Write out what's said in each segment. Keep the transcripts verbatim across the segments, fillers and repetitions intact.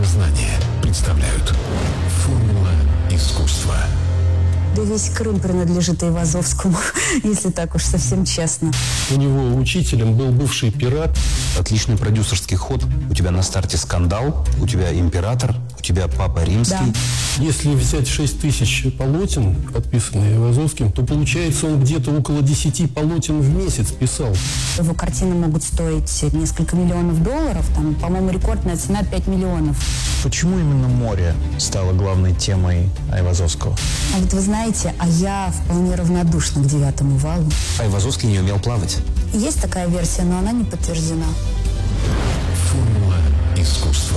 знания представляют «Формула искусства». Да весь Крым принадлежит Айвазовскому, если так уж совсем честно. У него учителем был бывший пират. Отличный продюсерский ход. У тебя на старте скандал, у тебя император, у тебя папа римский. Да. Если взять шесть тысяч полотен, подписанные Айвазовским, то получается, он где-то около десяти полотен в месяц писал. Его картины могут стоить несколько миллионов долларов. Там, по-моему, рекордная цена пять миллионов. Почему именно море стало главной темой Айвазовского? А вот вы знаете, а я вполне равнодушна к девятому валу. Айвазовский не умел плавать. Есть такая версия, но она не подтверждена. «Формула искусства».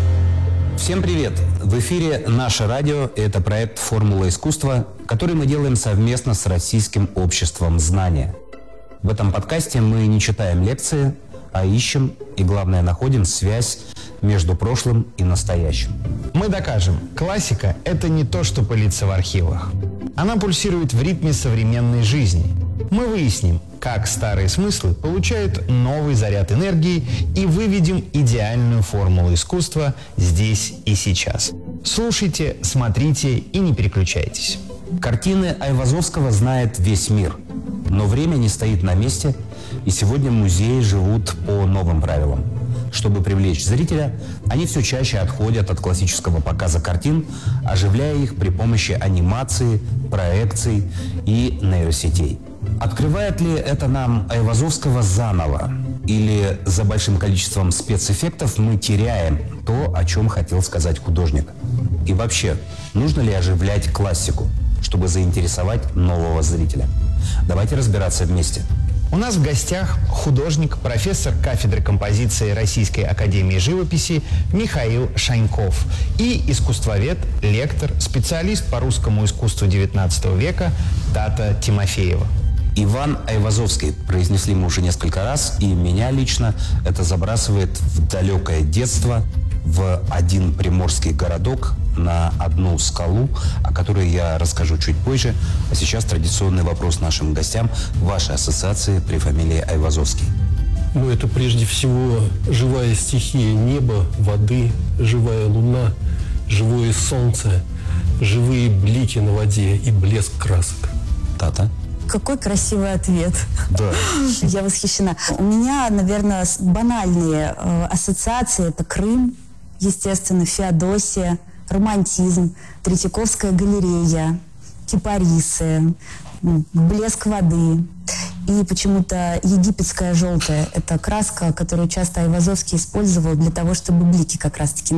Всем привет! В эфире «Наше радио» – это проект «Формула искусства», который мы делаем совместно с Российским обществом знания. В этом подкасте мы не читаем лекции, а ищем и, главное, находим связь между прошлым и настоящим. Мы докажем, классика – это не то, что пылится в архивах. Она пульсирует в ритме современной жизни. Мы выясним, как старые смыслы получают новый заряд энергии и выведем идеальную формулу искусства здесь и сейчас. Слушайте, смотрите и не переключайтесь. Картины Айвазовского знает весь мир, но время не стоит на месте, и сегодня музеи живут по новым правилам. Чтобы привлечь зрителя, они все чаще отходят от классического показа картин, оживляя их при помощи анимации, проекций и нейросетей. Открывает ли это нам Айвазовского заново? Или за большим количеством спецэффектов мы теряем то, о чем хотел сказать художник? И вообще, нужно ли оживлять классику, чтобы заинтересовать нового зрителя? Давайте разбираться вместе. У нас в гостях художник, профессор кафедры композиции Российской академии живописи Михаил Шаньков и искусствовед, лектор, специалист по русскому искусству девятнадцатого века Тата Тимофеева. Иван Айвазовский произнесли мы уже несколько раз, и меня лично это забрасывает в далекое детство, в один приморский городок, на одну скалу, о которой я расскажу чуть позже. А сейчас традиционный вопрос нашим гостям. Ваши ассоциации при фамилии Айвазовский? Ну, это прежде всего живая стихия неба, воды, живая луна, живое солнце, живые блики на воде и блеск красок. Тата? Какой красивый ответ. Да. Я восхищена. У меня, наверное, банальные э, ассоциации. Это Крым, естественно, Феодосия, романтизм, Третьяковская галерея, кипарисы, блеск воды. И почему-то египетская желтая – это краска, которую часто Айвазовский использовал для того, чтобы блики как раз-таки